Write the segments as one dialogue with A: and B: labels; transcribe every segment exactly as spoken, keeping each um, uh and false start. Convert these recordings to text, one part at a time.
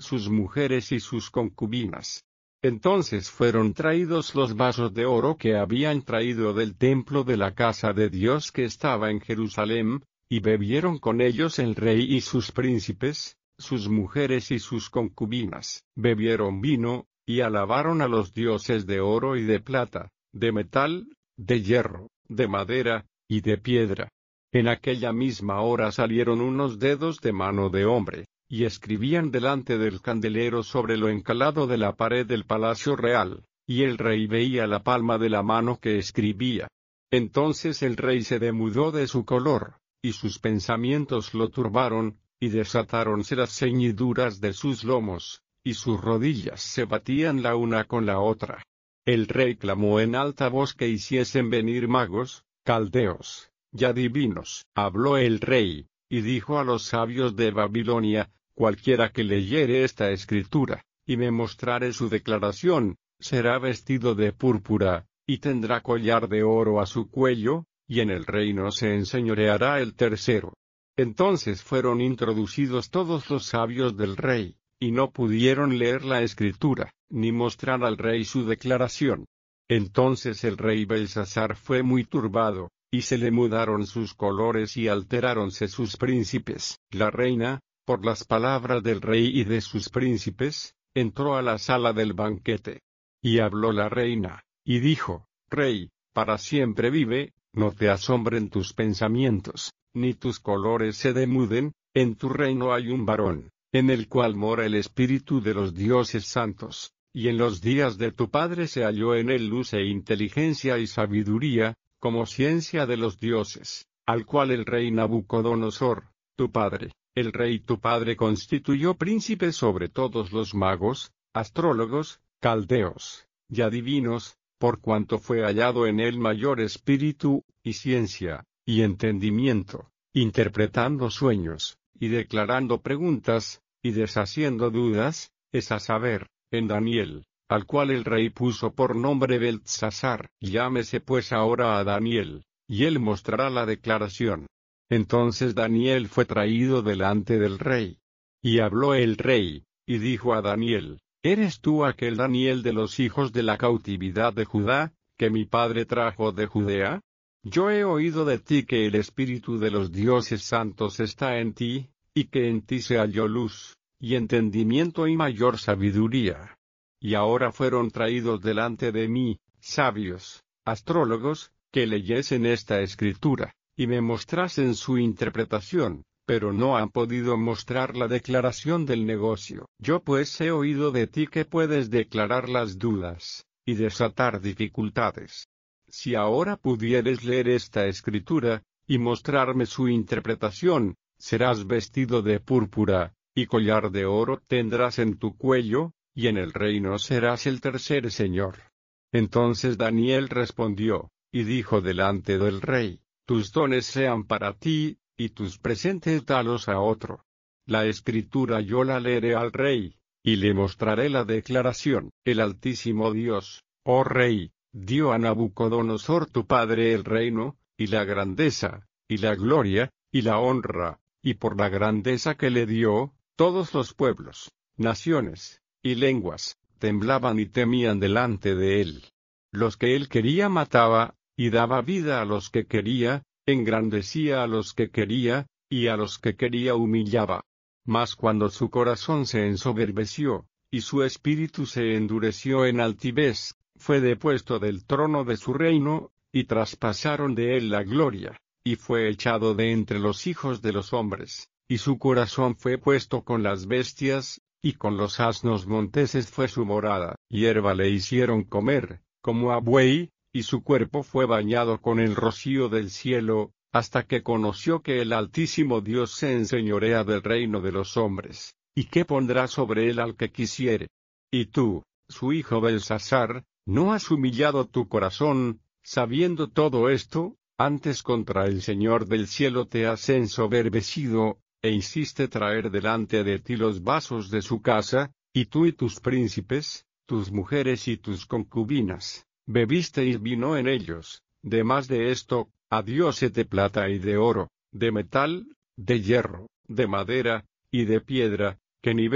A: sus mujeres y sus concubinas. Entonces fueron traídos los vasos de oro que habían traído del templo de la casa de Dios que estaba en Jerusalén, y bebieron con ellos el rey y sus príncipes, sus mujeres y sus concubinas. Bebieron vino, y alabaron a los dioses de oro y de plata, de metal, de hierro, de madera, y de piedra. En aquella misma hora salieron unos dedos de mano de hombre, y escribían delante del candelero sobre lo encalado de la pared del palacio real, y el rey veía la palma de la mano que escribía. Entonces el rey se demudó de su color, y sus pensamientos lo turbaron, y desatáronse las ceñiduras de sus lomos, y sus rodillas se batían la una con la otra. El rey clamó en alta voz que hiciesen venir magos, caldeos, y adivinos. Habló el rey, y dijo a los sabios de Babilonia: cualquiera que leyere esta escritura, y me mostrare su declaración, será vestido de púrpura, y tendrá collar de oro a su cuello, y en el reino se enseñoreará el tercero. Entonces fueron introducidos todos los sabios del rey, y no pudieron leer la escritura, ni mostrar al rey su declaración. Entonces el rey Belsasar fue muy turbado, y se le mudaron sus colores y alteráronse sus príncipes. La reina, por las palabras del rey y de sus príncipes, entró a la sala del banquete. Y habló la reina, y dijo: Rey, para siempre vive, no te asombren tus pensamientos, ni tus colores se demuden. En tu reino hay un varón, en el cual mora el espíritu de los dioses santos, y en los días de tu padre se halló en él luz e inteligencia y sabiduría, como ciencia de los dioses, al cual el rey Nabucodonosor, tu padre, el rey tu padre constituyó príncipe sobre todos los magos, astrólogos, caldeos, y adivinos, por cuanto fue hallado en él mayor espíritu, y ciencia, y entendimiento, interpretando sueños, y declarando preguntas, y deshaciendo dudas, es a saber, en Daniel, al cual el rey puso por nombre Beltsasar. Llámese pues ahora a Daniel, y él mostrará la declaración. Entonces Daniel fue traído delante del rey. Y habló el rey, y dijo a Daniel: ¿Eres tú aquel Daniel de los hijos de la cautividad de Judá, que mi padre trajo de Judea? Yo he oído de ti que el espíritu de los dioses santos está en ti, y que en ti se halló luz, y entendimiento y mayor sabiduría. Y ahora fueron traídos delante de mí, sabios, astrólogos, que leyesen esta escritura, y me mostrasen su interpretación, pero no han podido mostrar la declaración del negocio. Yo pues he oído de ti que puedes declarar las dudas, y desatar dificultades. Si ahora pudieres leer esta escritura, y mostrarme su interpretación, serás vestido de púrpura, y collar de oro tendrás en tu cuello, y en el reino serás el tercer señor. Entonces Daniel respondió, y dijo delante del rey: Tus dones sean para ti, y tus presentes dalos a otro. La escritura yo la leeré al rey, y le mostraré la declaración. El Altísimo Dios, oh rey, dio a Nabucodonosor tu padre el reino, y la grandeza, y la gloria, y la honra, y por la grandeza que le dio, todos los pueblos, naciones, y lenguas, temblaban y temían delante de él. Los que él quería mataba, y daba vida a los que quería, engrandecía a los que quería, y a los que quería humillaba. Mas cuando su corazón se ensoberbeció, y su espíritu se endureció en altivez, fue depuesto del trono de su reino, y traspasaron de él la gloria, y fue echado de entre los hijos de los hombres, y su corazón fue puesto con las bestias, y con los asnos monteses fue su morada. Hierba le hicieron comer, como a buey, y su cuerpo fue bañado con el rocío del cielo, hasta que conoció que el Altísimo Dios se enseñorea del reino de los hombres, y que pondrá sobre él al que quisiere. Y tú, su hijo Belsasar, ¿no has humillado tu corazón, sabiendo todo esto? Antes contra el Señor del cielo te has ensoberbecido, e hiciste traer delante de ti los vasos de su casa, y tú y tus príncipes, tus mujeres y tus concubinas, bebisteis vino en ellos. Demás de esto, a dioses de plata y de oro, de metal, de hierro, de madera, y de piedra, que ni ven,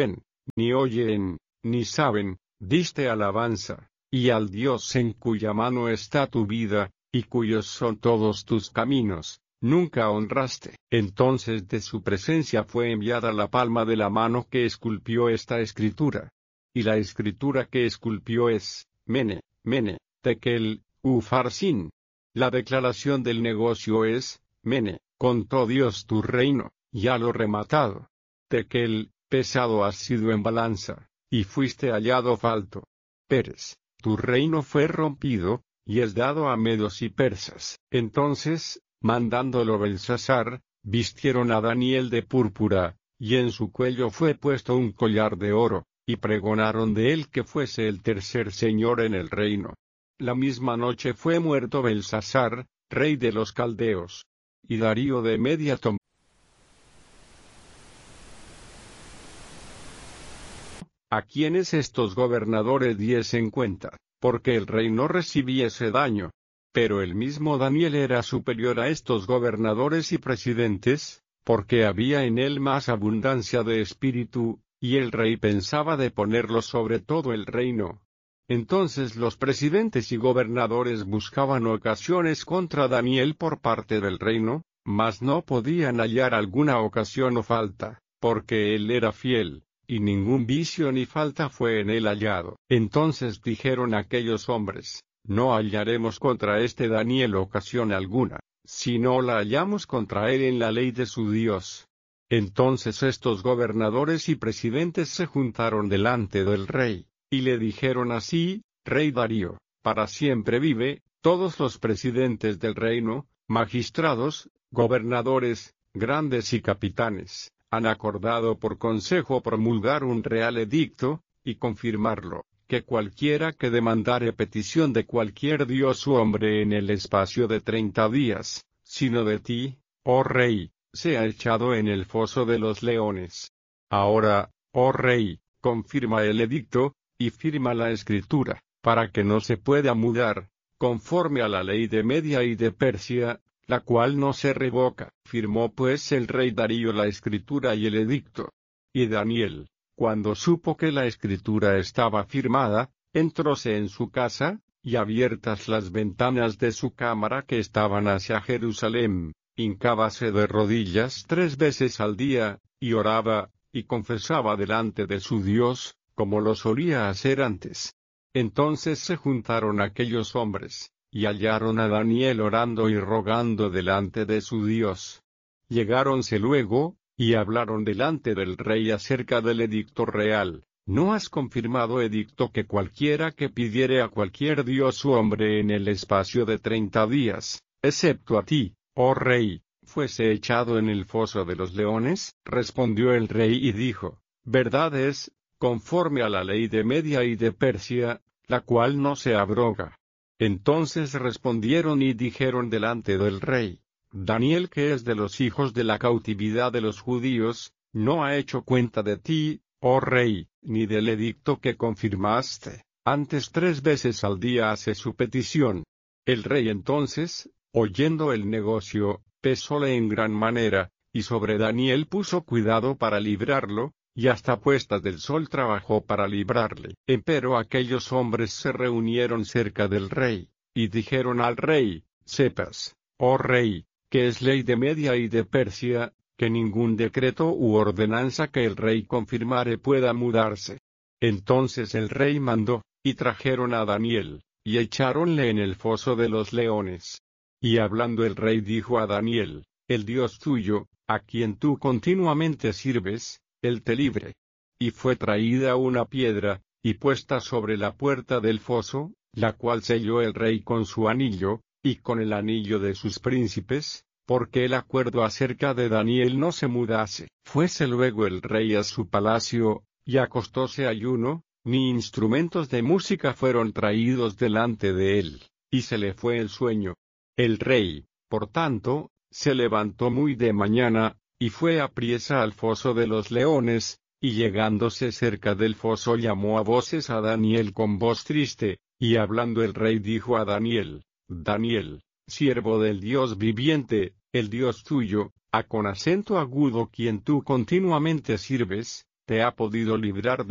A: ni oyen, ni saben, diste alabanza, y al Dios en cuya mano está tu vida, y cuyos son todos tus caminos, nunca honraste. Entonces de su presencia fue enviada la palma de la mano que esculpió esta escritura. Y la escritura que esculpió es, Mene, Mene, Tekel, Ufarsin. La declaración del negocio es, Mene, contó Dios tu reino, ya lo rematado. Tekel, pesado has sido en balanza, y fuiste hallado falto. Peres, tu reino fue rompido, y es dado a medos y persas. Entonces, mandándolo Belsasar, vistieron a Daniel de púrpura, y en su cuello fue puesto un collar de oro, y pregonaron de él que fuese el tercer señor en el reino. La misma noche fue muerto Belsasar, rey de los caldeos. Y Darío de Media tomó a quienes estos gobernadores diesen cuenta, porque el rey no recibiese daño. Pero el mismo Daniel era superior a estos gobernadores y presidentes, porque había en él más abundancia de espíritu, y el rey pensaba de ponerlo sobre todo el reino. Entonces los presidentes y gobernadores buscaban ocasiones contra Daniel por parte del reino, mas no podían hallar alguna ocasión o falta, porque él era fiel, y ningún vicio ni falta fue en él hallado. Entonces dijeron aquellos hombres, no hallaremos contra este Daniel ocasión alguna, si no la hallamos contra él en la ley de su Dios. Entonces estos gobernadores y presidentes se juntaron delante del rey, y le dijeron así, Rey Darío, para siempre vive, todos los presidentes del reino, magistrados, gobernadores, grandes y capitanes, han acordado por consejo promulgar un real edicto, y confirmarlo, que cualquiera que demandare petición de cualquier dios u hombre en el espacio de treinta días, sino de ti, oh rey, sea echado en el foso de los leones. Ahora, oh rey, confirma el edicto, y firma la escritura, para que no se pueda mudar, conforme a la ley de Media y de Persia, la cual no se revoca. Firmó pues el rey Darío la escritura y el edicto. Y Daniel, cuando supo que la escritura estaba firmada, entróse en su casa, y abiertas las ventanas de su cámara que estaban hacia Jerusalén, hincábase de rodillas tres veces al día, y oraba, y confesaba delante de su Dios, como lo solía hacer antes. Entonces se juntaron aquellos hombres, y hallaron a Daniel orando y rogando delante de su Dios. Llegáronse luego, y hablaron delante del rey acerca del edicto real. ¿No has confirmado edicto que cualquiera que pidiere a cualquier dios u hombre en el espacio de treinta días, excepto a ti, oh rey, fuese echado en el foso de los leones? Respondió el rey y dijo, verdad es, conforme a la ley de Media y de Persia, la cual no se abroga. Entonces respondieron y dijeron delante del rey, Daniel, que es de los hijos de la cautividad de los judíos, no ha hecho cuenta de ti, oh rey, ni del edicto que confirmaste. Antes tres veces al día hace su petición. El rey entonces, oyendo el negocio, pesóle en gran manera, y sobre Daniel puso cuidado para librarlo, y hasta puestas del sol trabajó para librarle. Empero aquellos hombres se reunieron cerca del rey, y dijeron al rey, sepas, oh rey, que es ley de Media y de Persia, que ningún decreto u ordenanza que el rey confirmare pueda mudarse. Entonces el rey mandó, y trajeron a Daniel, y echáronle en el foso de los leones. Y hablando el rey dijo a Daniel, el Dios tuyo, a quien tú continuamente sirves, él te libre. Y fue traída una piedra, y puesta sobre la puerta del foso, la cual selló el rey con su anillo, y con el anillo de sus príncipes, porque el acuerdo acerca de Daniel no se mudase. Fuese luego el rey a su palacio, y acostóse ayuno, ni instrumentos de música fueron traídos delante de él, y se le fue el sueño. El rey, por tanto, se levantó muy de mañana, y fue apriesa al foso de los leones, y llegándose cerca del foso llamó a voces a Daniel con voz triste, y hablando el rey dijo a Daniel, Daniel, siervo del Dios viviente, el Dios tuyo, a con acento agudo quien tú continuamente sirves, te ha podido librar